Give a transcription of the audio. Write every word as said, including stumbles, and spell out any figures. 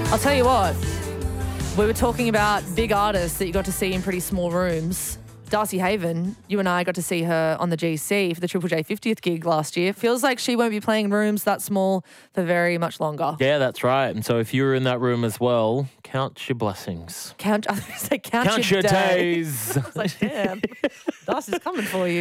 I'll tell you what, we were talking about big artists that you got to see in pretty small rooms. Darcy Haven, you and I got to see her on the G C for the Triple J fiftieth gig last year. Feels like she won't be playing in rooms that small for very much longer. Yeah, that's right. And so if you were in that room as well, count your blessings. Count, I was gonna say count, Count your, your days. days. I was like, damn, Darcy's coming for you.